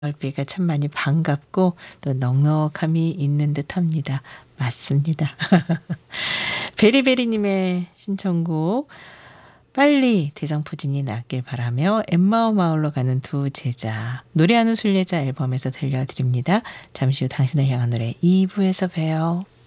가을비가 참 많이 반갑고 또 넉넉함이 있는 듯합니다. 맞습니다. 베리베리님의 신청곡 빨리 대상포진이 낫길 바라며 엠마오 마을로 가는 두 제자 노래하는 순례자 앨범에서 들려드립니다. 잠시 후 당신을 향한 노래 2부에서 봬요.